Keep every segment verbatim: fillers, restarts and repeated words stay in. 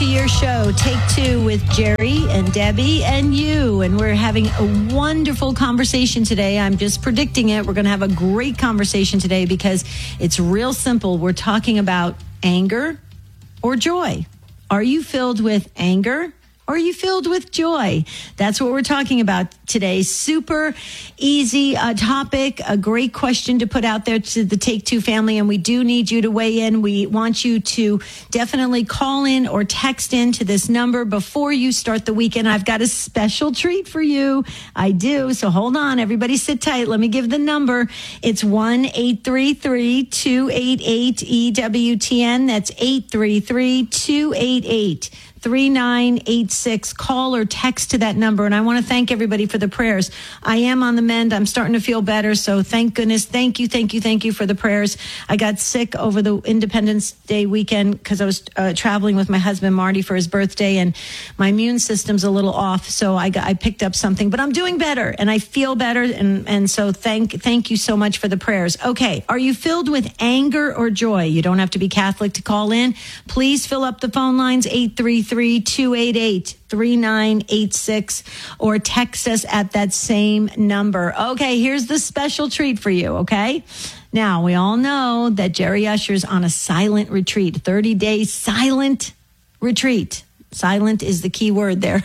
to your show, Take Two with Jerry and Debbie and you. And we're having a wonderful conversation today. I'm just predicting it. We're going to have a great conversation today because it's real simple. We're talking about anger or joy. Are you filled with anger? Or are you filled with joy? That's what we're talking about today. Super easy uh, topic, a great question to put out there to the Take Two family, and we do need you to weigh in. We want you to definitely call in or text in to this number before you start the weekend. I've got a special treat for you. I do, so hold on. Everybody sit tight. Let me give the number. It's one eight three three, two eight eight, E W T N. That's eight three three, two eight eight, three nine eight six. Call or text to that number. And I want to thank everybody for the prayers. I am on the mend. I'm starting to feel better. So thank goodness. Thank you, thank you, thank you for the prayers. I got sick over the Independence Day weekend because I was uh, traveling with my husband, Marty, for his birthday. And my immune system's a little off. So I, got, I picked up something. But I'm doing better and I feel better. And, and so thank, thank you so much for the prayers. Okay. Are you filled with anger or joy? You don't have to be Catholic to call in. Please fill up the phone lines, eight three three, two eight eight, three nine eight six, or text us at that same number. Okay, here's the special treat for you, okay? Now, we all know that Jerry Usher's on a silent retreat, thirty-day silent retreat. Silent is the key word there.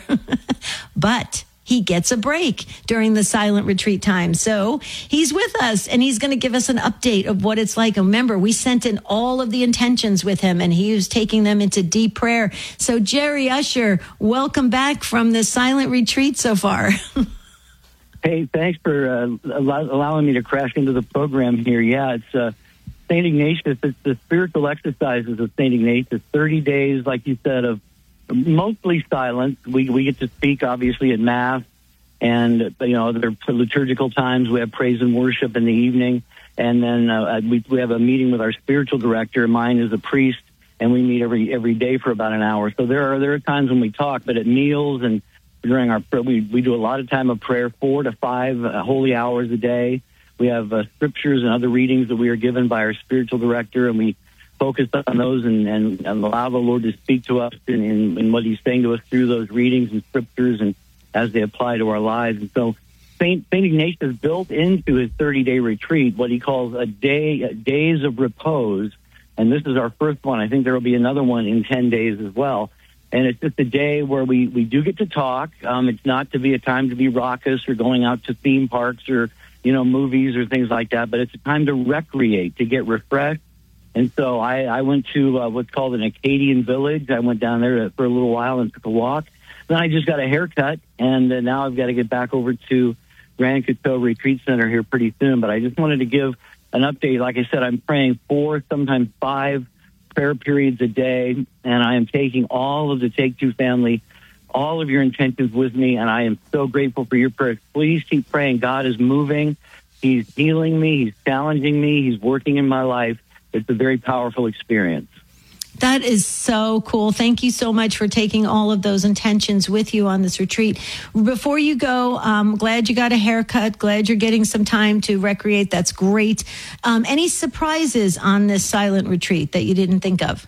But he gets a break during the silent retreat time. So he's with us and he's going to give us an update of what it's like. And remember, we sent in all of the intentions with him and he was taking them into deep prayer. So Jerry Usher, welcome back from the silent retreat so far. Hey, thanks for uh, allow- allowing me to crash into the program here. Yeah, it's uh, Saint Ignatius. It's the spiritual exercises of Saint Ignatius. thirty days, like you said, of mostly silence. We we get to speak, obviously, at Mass, and you know, there are liturgical times. We have praise and worship in the evening, and then uh, we we have a meeting with our spiritual director. Mine is a priest, and we meet every every day for about an hour. So there are there are times when we talk, but at meals and during our we we do a lot of time of prayer, four to five uh, holy hours a day. We have uh, scriptures and other readings that we are given by our spiritual director, and we focus on those and, and, and allow the Lord to speak to us in, in, in what he's saying to us through those readings and scriptures and as they apply to our lives. And so Saint Saint Ignatius built into his thirty-day retreat what he calls a day a days of repose. And this is our first one. I think there will be another one in ten days as well. And it's just a day where we, we do get to talk. Um, it's not to be a time to be raucous or going out to theme parks or, you know, movies or things like that, but it's a time to recreate, to get refreshed. And so I, I went to uh, what's called an Acadian village. I went down there for a little while and took a walk. Then I just got a haircut, and uh, now I've got to get back over to Grand Coteau Retreat Center here pretty soon. But I just wanted to give an update. Like I said, I'm praying four, sometimes five prayer periods a day, and I am taking all of the Take Two family, all of your intentions with me, and I am so grateful for your prayers. Please keep praying. God is moving. He's healing me. He's challenging me. He's working in my life. It's a very powerful experience. That is so cool. Thank you so much for taking all of those intentions with you on this retreat. Before you go, I'm glad you got a haircut. Glad you're getting some time to recreate. That's great. Um, any surprises on this silent retreat that you didn't think of?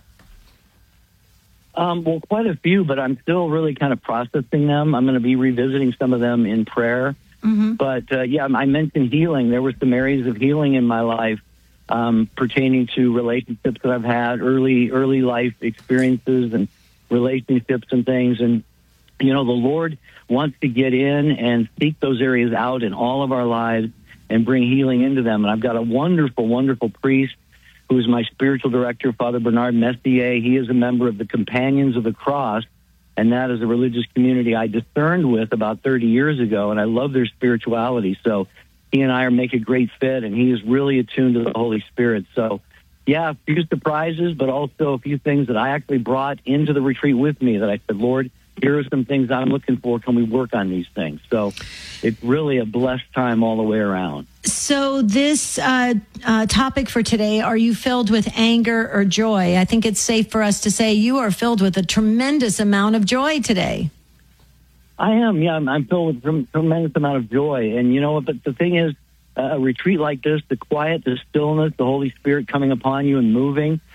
Um, well, quite a few, but I'm still really kind of processing them. I'm going to be revisiting some of them in prayer. Mm-hmm. But, uh, yeah, I mentioned healing. There were some areas of healing in my life Um, pertaining to relationships that I've had, early early life experiences and relationships and things. And, you know, the Lord wants to get in and seek those areas out in all of our lives and bring healing into them. And I've got a wonderful, wonderful priest who is my spiritual director, Father Bernard Messier. He is a member of the Companions of the Cross, and that is a religious community I discerned with about thirty years ago, and I love their spirituality. So he and I are make a great fit, and he is really attuned to the Holy Spirit. So, yeah, a few surprises, but also a few things that I actually brought into the retreat with me that I said, Lord, here are some things I'm looking for. Can we work on these things? So it's really a blessed time all the way around. So this uh, uh, topic for today, are you filled with anger or joy? I think it's safe for us to say you are filled with a tremendous amount of joy today. I am, yeah. I'm, I'm filled with a tremendous amount of joy. And you know what? But the thing is, uh, a retreat like this, the quiet, the stillness, the Holy Spirit coming upon you and moving,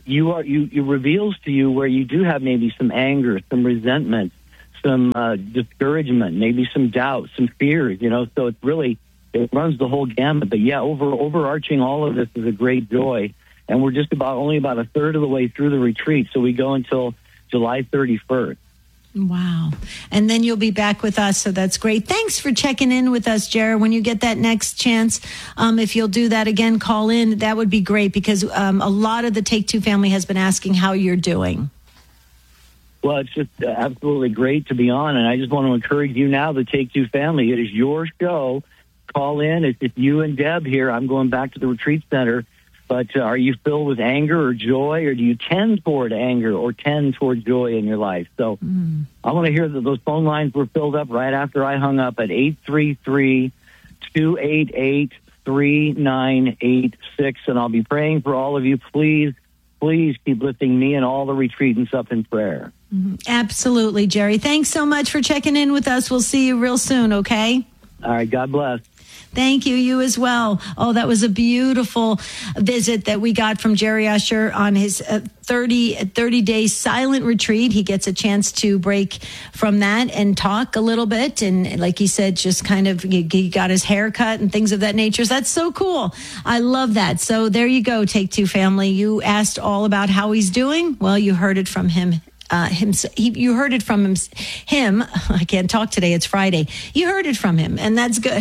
you are you it reveals to you where you do have maybe some anger, some resentment, some uh, discouragement, maybe some doubt, some fears. You know, so it's really it runs the whole gamut. But yeah, over overarching all of this is a great joy, and we're just about only about a third of the way through the retreat, so we go until July thirty-first. Wow. And then you'll be back with us, so that's great. Thanks for checking in with us, Jared. When you get that next chance, um, if you'll do that again, call in. That would be great, because um, a lot of the Take Two family has been asking how you're doing. Well, it's just uh, absolutely great to be on, and I just want to encourage you now, the Take Two family. It is your show. Call in. It's, it's you and Deb here. I'm going back to the retreat center. But uh, are you filled with anger or joy, or do you tend toward anger or tend toward joy in your life? So mm. I want to hear that those phone lines were filled up right after I hung up at eight three three, two eight eight, three nine eight six. And I'll be praying for all of you. Please, please keep lifting me and all the retreatants up in prayer. Mm-hmm. Absolutely, Jerry. Thanks so much for checking in with us. We'll see you real soon, okay? All right. God bless. Thank you. You as well. Oh, that was a beautiful visit that we got from Jerry Usher on his uh, thirty, thirty-day silent retreat. He gets a chance to break from that and talk a little bit. And like he said, just kind of, he got his hair cut and things of that nature. So that's so cool. I love that. So there you go, Take Two family. You asked all about how he's doing. Well, you heard it from him. Uh, him, he, you heard it from him, him. I can't talk today. It's Friday. You heard it from him, and that's good.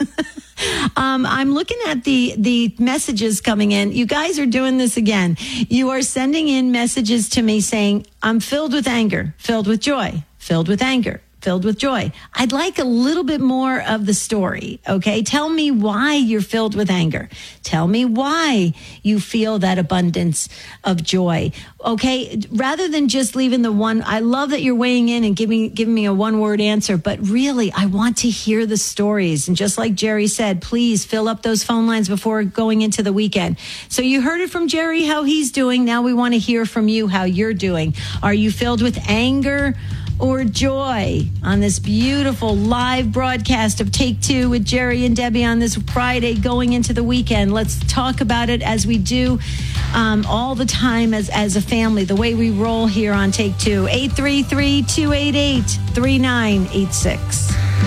um, I'm looking at the, the messages coming in. You guys are doing this again. You are sending in messages to me saying, I'm filled with anger, filled with joy, filled with anger, filled with joy. I'd like a little bit more of the story, okay? Tell me why you're filled with anger. Tell me why you feel that abundance of joy, okay? Rather than just leaving the one, I love that you're weighing in and giving, giving me a one-word answer, but really, I want to hear the stories. And just like Jerry said, please fill up those phone lines before going into the weekend. So you heard it from Jerry, how he's doing. Now we want to hear from you, how you're doing. Are you filled with anger or joy on this beautiful live broadcast of Take Two with Jerry and Debbie on this Friday going into the weekend? Let's talk about it as we do um, all the time as, as a family, the way we roll here on Take Two. eight three three, two eight eight, three nine eight six.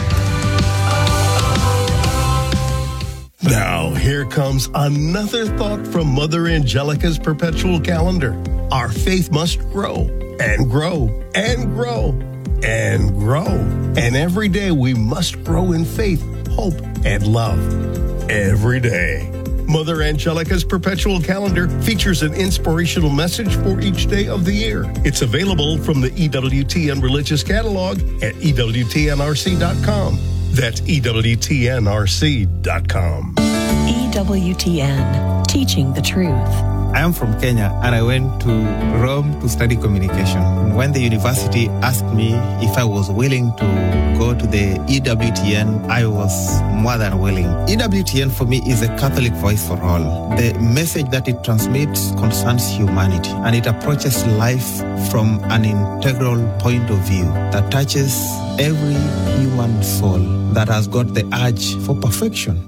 Now, here comes another thought from Mother Angelica's perpetual calendar. Our faith must grow and grow and grow and grow. And every day we must grow in faith, hope, and love. Every day. Mother Angelica's perpetual calendar features an inspirational message for each day of the year. It's available from the E W T N Religious Catalog at E W T N R C dot com. That's E W T N R C dot com. E W T N, teaching the truth. I am from Kenya and I went to Rome to study communication. When the university asked me if I was willing to go to the E W T N, I was more than willing. E W T N for me is a Catholic voice for all. The message that it transmits concerns humanity and it approaches life from an integral point of view that touches every human soul that has got the urge for perfection.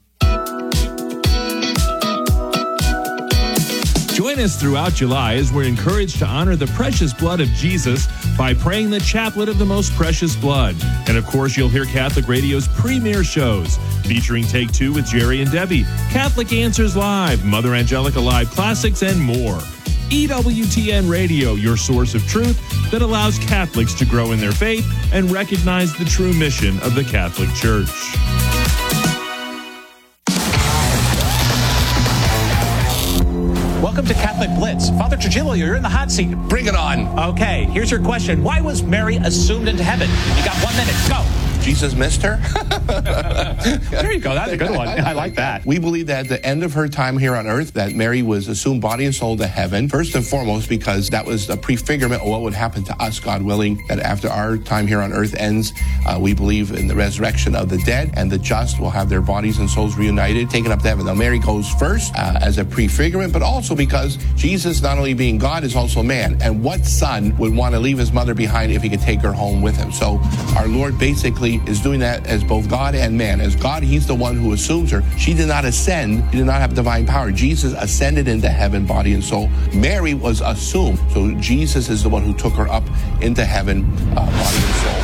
Join us throughout July as we're encouraged to honor the precious blood of Jesus by praying the Chaplet of the Most Precious Blood. And of course, you'll hear Catholic Radio's premier shows featuring Take Two with Jerry and Debbie, Catholic Answers Live, Mother Angelica Live Classics, and more. E W T N Radio, your source of truth that allows Catholics to grow in their faith and recognize the true mission of the Catholic Church. Welcome to Catholic Blitz. Father Trujillo, you're in the hot seat. Bring it on. Okay, here's your question. Why was Mary assumed into heaven? You got one minute. Go. Jesus missed her? There you go. That's a good one. I like that. We believe that at the end of her time here on earth, that Mary was assumed body and soul to heaven, first and foremost because that was a prefigurement of what would happen to us, God willing, that after our time here on earth ends, uh, we believe in the resurrection of the dead, and the just will have their bodies and souls reunited, taken up to heaven. Now, Mary goes first uh, as a prefigurement, but also because Jesus, not only being God, is also man. And what son would want to leave his mother behind if he could take her home with him? So our Lord basically Mary is doing that as both God and man. As God, he's the one who assumes her. She did not ascend. She did not have divine power. Jesus ascended into heaven, body and soul. Mary was assumed. So Jesus is the one who took her up into heaven, uh, body and soul.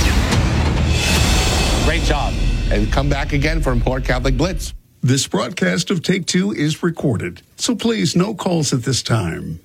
Great job. And come back again for more Catholic Blitz. This broadcast of Take Two is recorded, so please no calls at this time.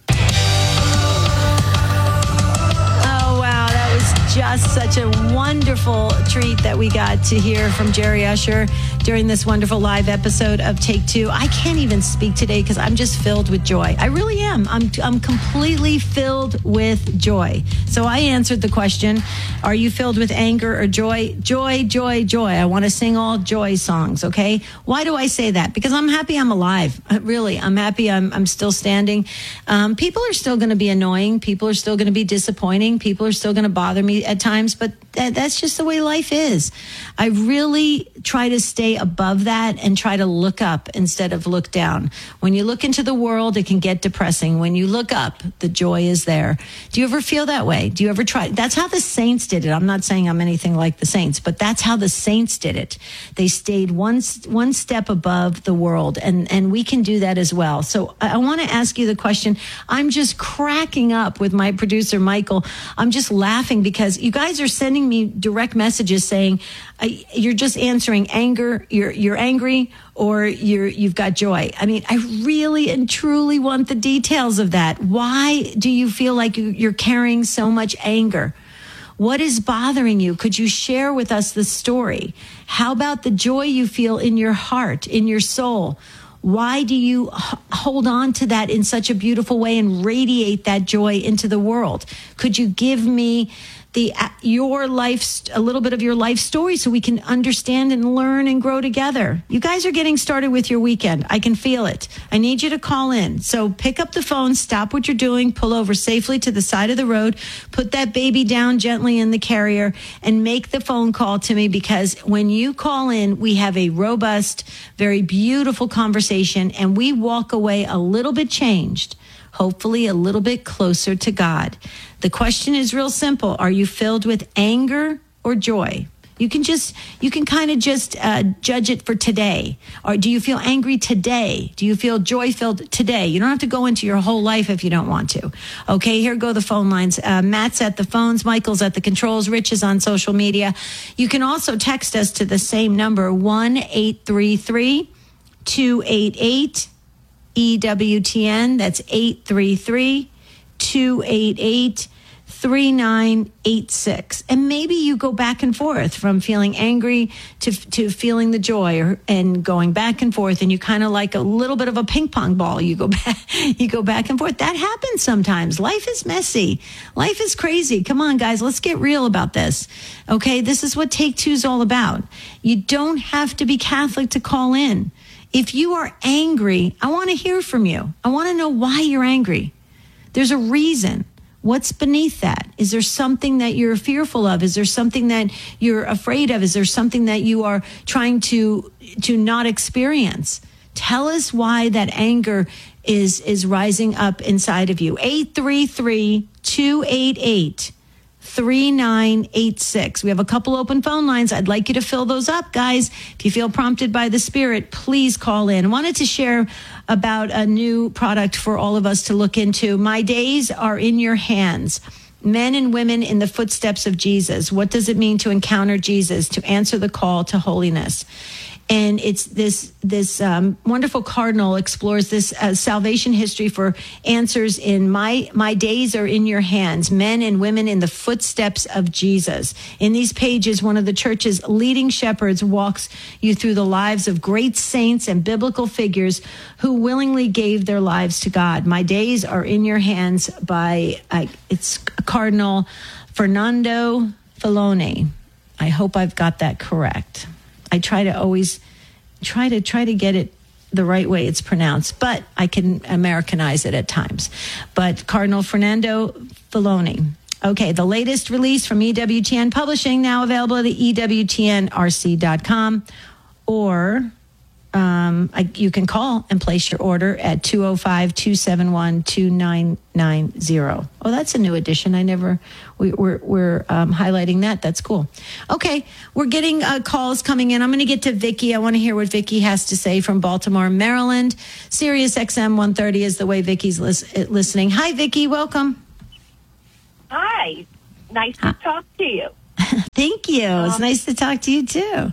Oh, wow. That was just such a wonderful treat that we got to hear from Jerry Usher during this wonderful live episode of Take Two. I can't even speak today because I'm just filled with joy. I really am. I'm I'm completely filled with joy. So I answered the question, are you filled with anger or joy? Joy, joy, joy. I want to sing all joy songs, okay? Why do I say that? Because I'm happy I'm alive. Really, I'm happy I'm, I'm still standing. Um, people are still going to be annoying. People are still going to be disappointing. People are still going to bother me at times, but that, that's just the way life is. I really try to stay above that and try to look up instead of look down. When you look into the world, it can get depressing. When you look up, the joy is there. Do you ever feel that way? Do you ever try? That's how the saints did it. I'm not saying I'm anything like the saints, but that's how the saints did it. They stayed one one step above the world, and, and we can do that as well. So I, I want to ask you the question. I'm just cracking up with my producer, Michael. I'm just laughing because you guys are sending me direct messages saying, uh, you're just answering anger, you're you're angry, or you're you've got joy. I mean, I really and truly want the details of that. Why do you feel like you're carrying so much anger? What is bothering you? Could you share with us the story? How about the joy you feel in your heart, in your soul? Why do you h- hold on to that in such a beautiful way and radiate that joy into the world? Could you give me the uh, your life, a little bit of your life story so we can understand and learn and grow together? You guys are getting started with your weekend. I can feel it. I need you to call in. So pick up the phone, stop what you're doing, pull over safely to the side of the road, put that baby down gently in the carrier, and make the phone call to me, because when you call in, we have a robust, very beautiful conversation, and we walk away a little bit changed, hopefully a little bit closer to God. The question is real simple. Are you filled with anger or joy? You can just, you can kind of just uh, judge it for today. Or do you feel angry today? Do you feel joy-filled today? You don't have to go into your whole life if you don't want to. Okay, here go the phone lines. Uh, Matt's at the phones. Michael's at the controls. Rich is on social media. You can also text us to the same number, one eight three three, two eight eight, E W T N. That's eight three three, two eight eight, three nine eight six. And maybe you go back and forth from feeling angry to to feeling the joy, or, and going back and forth, and you kind of like a little bit of a ping pong ball. You go back, you go back and forth. That happens sometimes. Life is messy. Life is crazy. Come on, guys, let's get real about this. Okay, this is what Take Two is all about. You don't have to be Catholic to call in. If you are angry, I want to hear from you. I want to know why you're angry. There's a reason. What's beneath that? Is there something that you're fearful of? Is there something that you're afraid of? Is there something that you are trying to to not experience? Tell us why that anger is is rising up inside of you. eight three three, two eight eight, three nine eight six. We have a couple open phone lines. I'd like you to fill those up, guys. If you feel prompted by the Spirit, please call in. I wanted to share about a new product for all of us to look into. My days are in your hands. Men and women in the footsteps of Jesus. What does it mean to encounter Jesus, to answer the call to holiness? And it's this this um, wonderful cardinal explores this uh, salvation history for answers in my my days are in your hands, men and women in the footsteps of Jesus. In these pages, one of the church's leading shepherds walks you through the lives of great saints and biblical figures who willingly gave their lives to God. My days are in your hands by uh, it's Cardinal Fernando Filoni. I hope I've got that correct. I try to always try to try to get it the right way it's pronounced, but I can Americanize it at times. But Cardinal Fernando Filoni. Okay, the latest release from E W T N Publishing, now available at E W T N R C dot com or um, I, you can call and place your order at two oh five, two seven one, two nine nine zero. Oh, that's a new addition. I never, we, we're, we're um, highlighting that. That's cool. Okay, we're getting uh, calls coming in. I'm going to get to Vicki. I want to hear what Vicki has to say from Baltimore, Maryland. Sirius X M one thirty is the way Vicki's lis- listening. Hi, Vicki. Welcome. Hi. Nice to talk to you. Thank you. Um, it's nice to talk to you, too.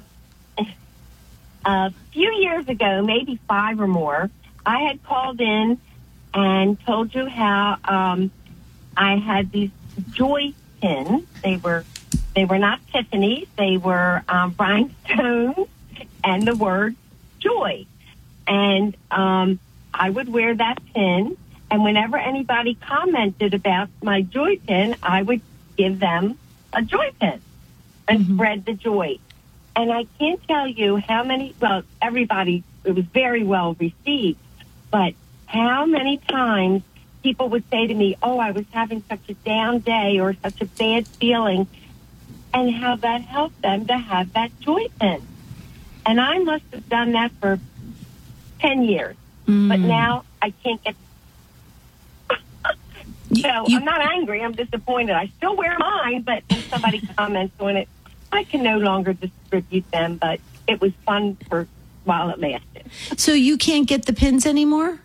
A few years ago, maybe five or more, I had called in and told you how um, I had these joy pins. They were they were not Tiffany's. They were um, rhinestones and the word joy. And um, I would wear that pin. And whenever anybody commented about my joy pin, I would give them a joy pin and mm-hmm. spread the joy. And I can't tell you how many, well, everybody, it was very well received, but how many times people would say to me, oh, I was having such a down day or such a bad feeling, and how that helped them to have that joy pin. And I must have done that for ten years, mm. but now I can't get. So you, I'm not angry, I'm disappointed. I still wear mine, but when somebody comments on it, I can no longer distribute them, but it was fun for while it lasted. So you can't get the pins anymore?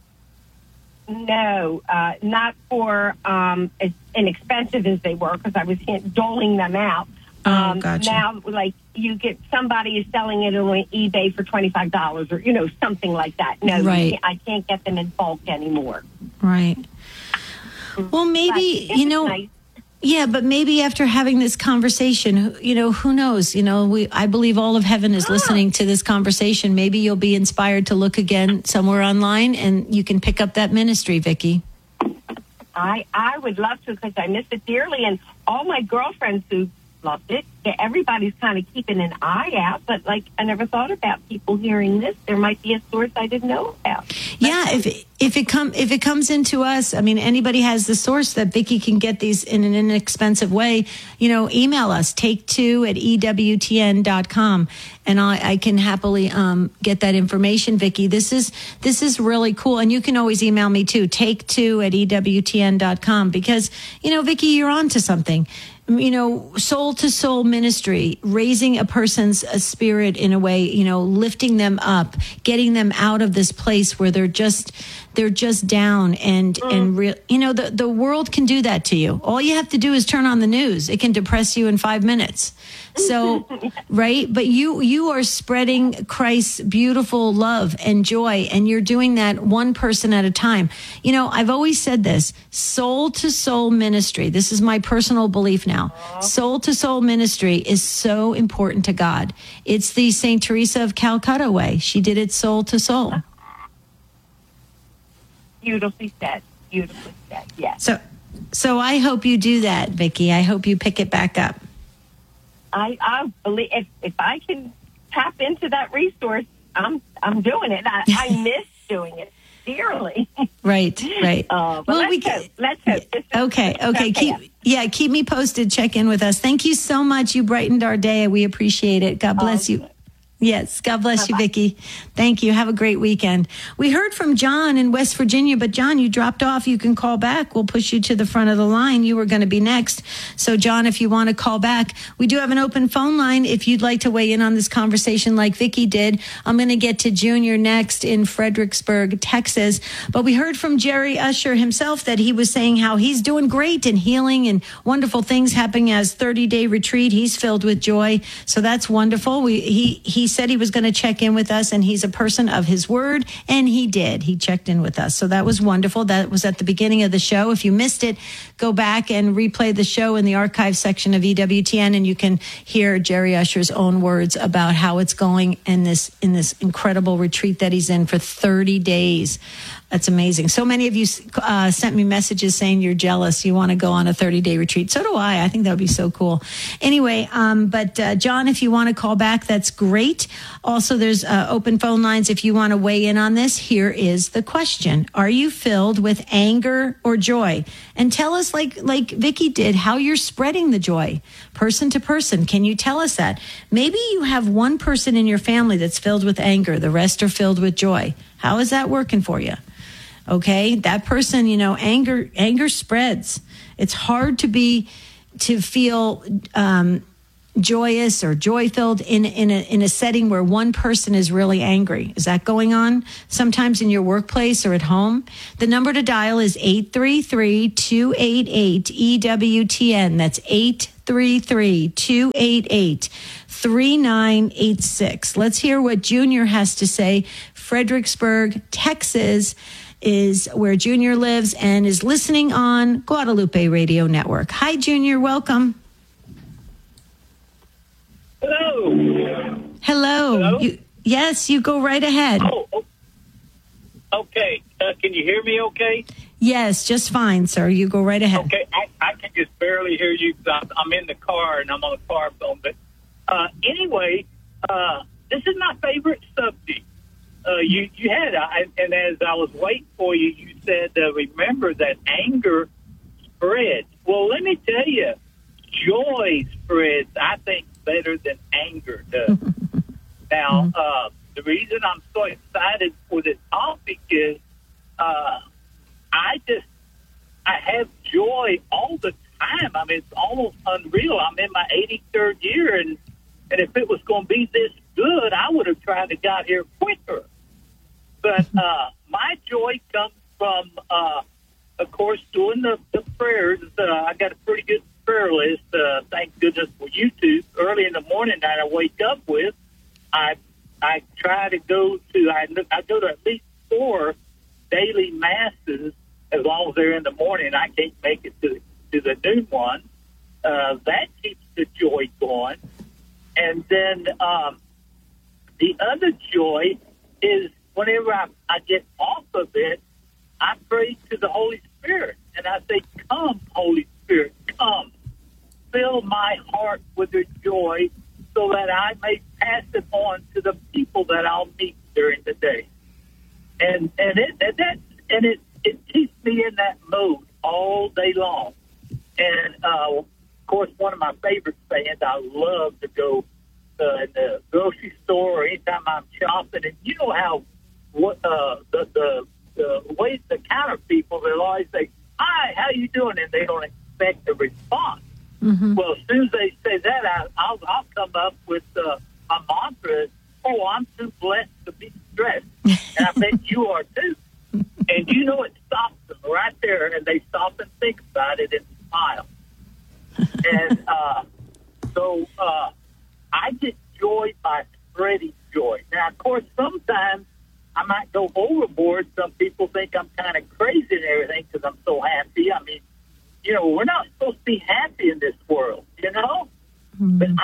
No, uh, not for um, as inexpensive as they were, because I was doling them out. Um, oh, gotcha. Now, like, you get somebody is selling it on eBay for twenty-five dollars or, you know, something like that. No, right. can't, I can't get them in bulk anymore. Right. Well, maybe, you know... Nice. Yeah, but maybe after having this conversation, you know, who knows? You know, we I believe all of heaven is listening to this conversation. Maybe you'll be inspired to look again somewhere online, and you can pick up that ministry, Vicki. I I would love to, because I miss it dearly, and all my girlfriends who loved it. Everybody's kind of keeping an eye out, but like I never thought about people hearing this. There might be a source I didn't know about. Yeah, if it, if it come if it comes into us, I mean, anybody has the source that Vicki can get these in an inexpensive way. You know, email us take two at E W T N dot com, and I, I can happily um, get that information, Vicki. This is this is really cool, and you can always email me too. take two at E W T N dot com, because you know, Vicki, you're on to something. You know, soul to soul ministry, raising a person's a spirit in a way, you know, lifting them up, getting them out of this place where they're just, they're just down and, mm. and real, you know, the, the world can do that to you. All you have to do is turn on the news. It can depress you in five minutes. So, right. But you, you are spreading Christ's beautiful love and joy, and you're doing that one person at a time. You know, I've always said this, soul to soul ministry. This is my personal belief now. Soul to soul ministry is so important to God. It's the Saint Teresa of Calcutta way. She did it soul to soul. Beautifully said. Beautifully said. Yes. So, so I hope you do that, Vicki. I hope you pick it back up. I, I believe if, if I can tap into that resource, I'm I'm doing it. I, I miss doing it dearly. Right, right. Uh, but well, let's, we can, hope. let's hope. Okay, okay. Keep, yeah, keep me posted. Check in with us. Thank you so much. You brightened our day. We appreciate it. God bless um, you. Yes, God bless Bye-bye. you, Vicki. Thank you. Have a great weekend. We heard from John in West Virginia, but John, you dropped off. You can call back. We'll push you to the front of the line. You were going to be next. So, John, if you want to call back, we do have an open phone line if you'd like to weigh in on this conversation like Vicki did. I'm going to get to Junior next in Fredericksburg, Texas. But we heard from Jerry Usher himself that he was saying how he's doing great and healing and wonderful things happening as thirty-day retreat. He's filled with joy. So that's wonderful. We he he said he was going to check in with us, and he's a person of his word, and he did. He checked in with us. So that was wonderful. That was at the beginning of the show. If you missed it, go back and replay the show in the archive section of E W T N, and you can hear Jerry Usher's own words about how it's going in this in this incredible retreat that he's in for thirty days. That's amazing. So many of you uh, sent me messages saying you're jealous. You want to go on a thirty-day retreat. So do I. I think that would be so cool. Anyway, um, but uh, John, if you want to call back, that's great. Also, there's uh, open phone lines if you want to weigh in on this. Here is the question. Are you filled with anger or joy? And tell us, like like Vicky did, how you're spreading the joy person to person. Can you tell us that? Maybe you have one person in your family that's filled with anger. The rest are filled with joy. How is that working for you? Okay, that person, you know, anger anger spreads. It's hard to be to feel um, joyous or joy filled in in a in a setting where one person is really angry. Is that going on sometimes in your workplace or at home? The number to dial is eight three three, two eight eight, E W T N. That's eight three three, two eight eight, three nine eight six. Let's hear what Junior has to say. Fredericksburg, Texas is where Junior lives and is listening on Guadalupe Radio Network. Hi, Junior. Welcome. Hello. Hello. Hello? You, yes, you go right ahead. Oh, okay. Uh, can you hear me okay? Yes, just fine, sir. You go right ahead. Okay. I, I can just barely hear you because I'm in the car and I'm on a car phone. But uh, anyway, uh, this is my favorite subject. Uh, you, you had, I, and as I was waiting for you, you said, uh, remember that anger spreads. Well, let me tell you, joy spreads, I think, better than anger does. Now, uh, the reason I'm so excited for this topic is uh, I just, I have joy all the time. I mean, it's almost unreal. I'm in my eighty-third year, and, and if it was going to be this good, I would have tried to got here quicker. But uh, my joy comes from, uh, of course, doing the, the prayers. Uh, I got a pretty good prayer list, uh, thank goodness for YouTube. Early in the morning that I wake up with, I I try to go to, I, I go to at least four daily masses as long as they're in the morning. I can't make it to, to the noon one. Uh, that keeps the joy going. And then um, the other joy is whenever I, I get off of it, I pray to the Holy Spirit. And I say, come, Holy Spirit, come. Fill my heart with your joy so that I may pass it on to the people that I'll meet during the day. And and it and that and it, it keeps me in that mode all day long. And uh, of course, one of my favorite sayings, I love to go uh, in the grocery store or anytime I'm shopping. And you know how what uh, the the the way the counter people, they'll always say, "Hi, how you doing?" And they don't expect a response. Mm-hmm. Well, as soon as they say that, I, I'll, I'll come up with uh, my mantra, oh, I'm too blessed to be stressed. And I bet you are too. And you know it stops them right there, and they stop and think about it and smile. And uh, so uh, I get joy by spreading joy. Now, of course, sometimes I might go overboard. Some people think I'm kind of crazy and everything because I'm so happy. I mean, you know, we're not supposed to be happy in this world, you know? Mm-hmm. But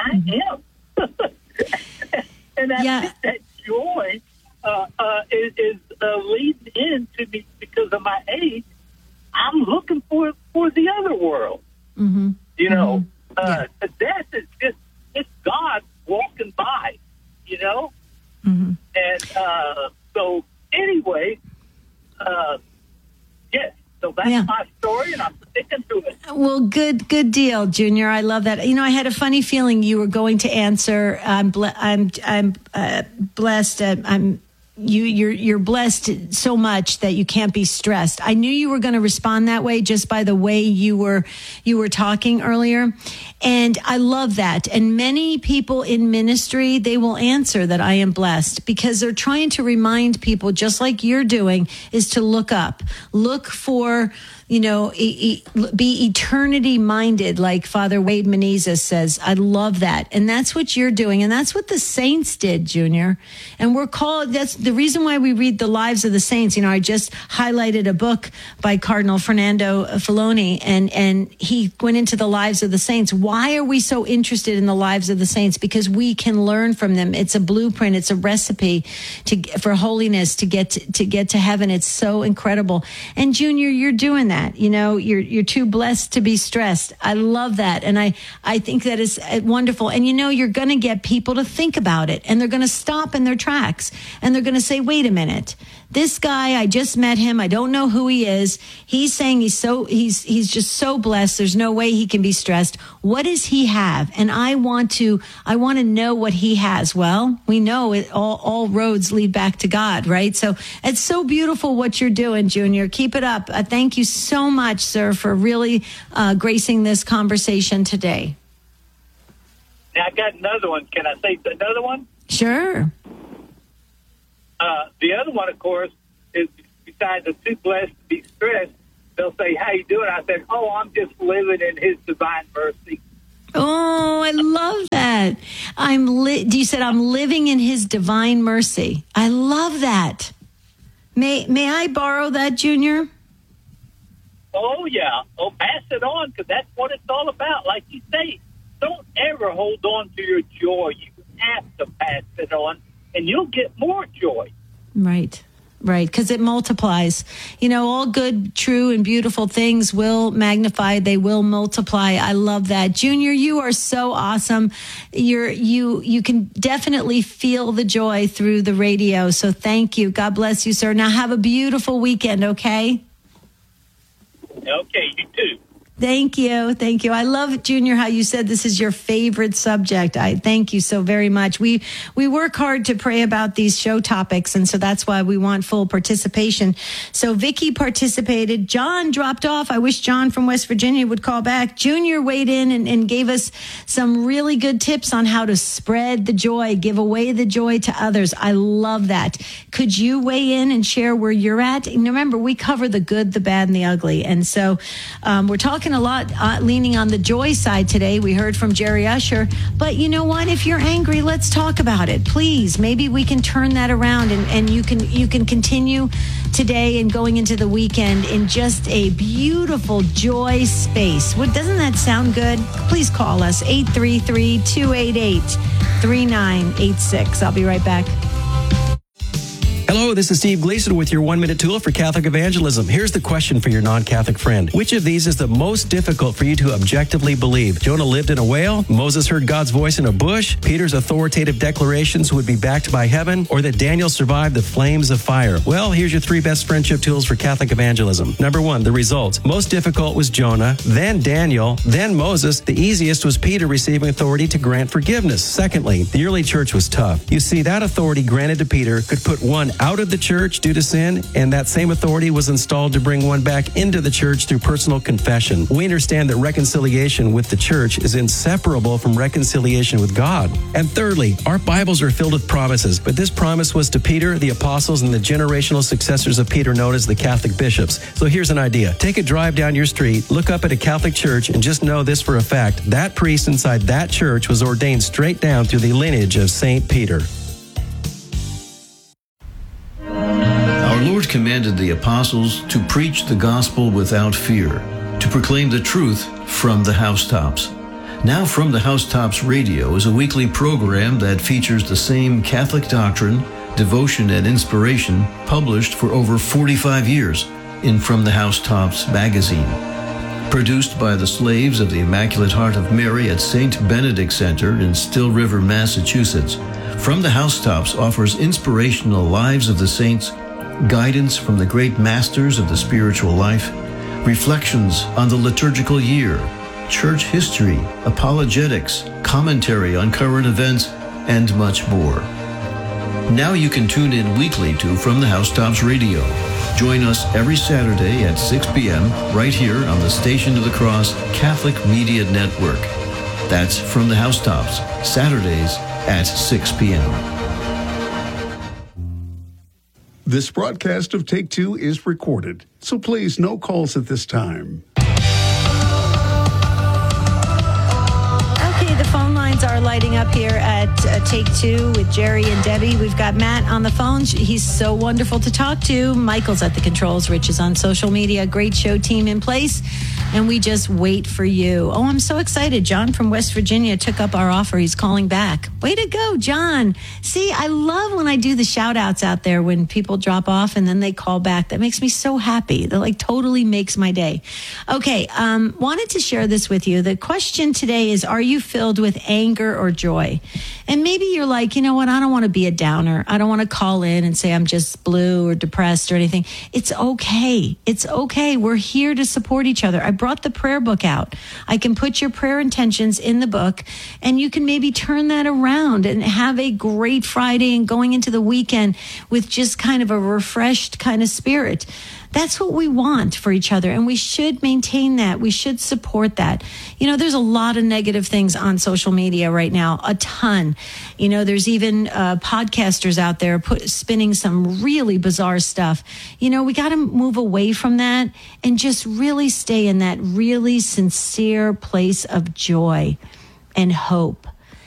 I am. And I yeah. think that joy uh, uh, is, is uh, leading into me because of my age. I'm looking for for the other world. Mm-hmm. You know, mm-hmm. uh, yeah. death is just, it's God walking by, you know? Mm-hmm. And uh, so, anyway, uh, yes. So that's yeah. my story, and I'm sticking to it. Well, good, good deal, Junior. I love that. You know, I had a funny feeling you were going to answer. I'm, ble- I'm, I'm uh, blessed. Uh, I'm you. You're, you're blessed so much that you can't be stressed. I knew you were going to respond that way just by the way you were, you were talking earlier, and I love that. And many people in ministry, they will answer that I am blessed because they're trying to remind people, just like you're doing, is to look up, look for, you know, e- e- be eternity minded, like Father Wade Menezes says. I love that. And that's what you're doing. And that's what the saints did, Junior. And we're called, that's the reason why we read the lives of the saints. You know, I just highlighted a book by Cardinal Fernando Filoni, and, and he went into the lives of the saints. Why are we so interested in the lives of the saints? Because we can learn from them. It's a blueprint. It's a recipe to, for holiness to get to, to get to heaven. It's so incredible. And Junior, you're doing that. You know, you're, you're too blessed to be stressed. I love that. And I, I think that is wonderful. And you know, you're going to get people to think about it, and they're going to stop in their tracks, and they're going to say, wait a minute. This guy, I just met him. I don't know who he is. He's saying he's so, he's, he's just so blessed. There's no way he can be stressed. What does he have? And I want to, I want to know what he has. Well, we know it all, all roads lead back to God, right? So it's so beautiful what you're doing, Junior. Keep it up. Uh, thank you so much, sir, for really uh, gracing this conversation today. Now I got another one. Can I say another one? Sure. Uh, the other one, of course, is besides the too blessed to be stressed, they'll say, how you doing? I said, oh, I'm just living in his divine mercy. Oh, I love that. I'm li- you said I'm living in his divine mercy. I love that. May may I borrow that, Junior? Oh, yeah. Oh, pass it on, because that's what it's all about. Like you say, don't ever hold on to your joy. You have to pass it on, and you'll get more joy. Right, right, because it multiplies. You know, all good, true, and beautiful things will magnify. They will multiply. I love that. Junior, you are so awesome. You're, you you can definitely feel the joy through the radio, so thank you. God bless you, sir. Now have a beautiful weekend, okay? Okay, you too. Thank you. Thank you. I love, Junior, how you said this is your favorite subject. I thank you so very much. We we work hard to pray about these show topics, and so that's why we want full participation. So Vicky participated. John dropped off. I wish John from West Virginia would call back. Junior weighed in and, and gave us some really good tips on how to spread the joy, give away the joy to others. I love that. Could you weigh in and share where you're at? And remember, we cover the good, the bad, and the ugly. And so um, we're talking a lot, uh, leaning on the joy side today. We heard from Jerry Usher. But you know what? If you're angry, let's talk about it. Please. Maybe we can turn that around, and, and you can you can continue today and going into the weekend in just a beautiful joy space. What, doesn't that sound good? Please call us, eight three three, two eight eight, three nine eight six. I'll be right back. Hello, this is Steve Gleason with your one-minute tool for Catholic evangelism. Here's the question for your non-Catholic friend. Which of these is the most difficult for you to objectively believe? Jonah lived in a whale? Moses heard God's voice in a bush? Peter's authoritative declarations would be backed by heaven? Or that Daniel survived the flames of fire? Well, here's your three best friendship tools for Catholic evangelism. Number one, the results. Most difficult was Jonah, then Daniel, then Moses. The easiest was Peter receiving authority to grant forgiveness. Secondly, the early church was tough. You see, that authority granted to Peter could put one out of the church due to sin, and that same authority was installed to bring one back into the church through personal confession. We understand that reconciliation with the church is inseparable from reconciliation with God. And thirdly, our Bibles are filled with promises, but this promise was to Peter, the apostles, and the generational successors of Peter known as the Catholic bishops. So here's an idea. Take a drive down your street, look up at a Catholic church, and just know this for a fact. That priest inside that church was ordained straight down through the lineage of Saint Peter. Our Lord commanded the apostles to preach the gospel without fear, to proclaim the truth from the housetops. Now From the Housetops Radio is a weekly program that features the same Catholic doctrine, devotion, and inspiration published for over forty-five years in From the Housetops magazine. Produced by the slaves of the Immaculate Heart of Mary at Saint Benedict Center in Still River, Massachusetts, From the Housetops offers inspirational lives of the saints, guidance from the great masters of the spiritual life, reflections on the liturgical year, church history, apologetics, commentary on current events, and much more. Now you can tune in weekly to From the Housetops Radio. Join us every Saturday at six p.m. right here on the Station of the Cross Catholic Media Network. That's From the Housetops, Saturdays at six p.m. This broadcast of Take Two is recorded, so please no calls at this time. Okay, the phone lines are lighting up here at uh, Take Two with Jerry and Debbie. We've got Matt on the phone. He's so wonderful to talk to. Michael's at the controls. Rich is on social media. Great show team in place. And we just wait for you. Oh, I'm so excited. John from West Virginia took up our offer. He's calling back. Way to go, John. See, I love when I do the shout outs out there when people drop off and then they call back. That makes me so happy. That like totally makes my day. Okay, um, wanted to share this with you. The question today is, are you filled with anger or joy? And maybe you're like, you know what? I don't want to be a downer. I don't want to call in and say I'm just blue or depressed or anything. It's okay. It's okay. We're here to support each other. I brought the prayer book out. I can put your prayer intentions in the book and you can maybe turn that around and have a great Friday and going into the weekend with just kind of a refreshed kind of spirit. That's what we want for each other, and we should maintain that. We should support that. You know, there's a lot of negative things on social media right now, a ton. You know, there's even uh, podcasters out there put, spinning some really bizarre stuff. You know, we got to move away from that and just really stay in that really sincere place of joy and hope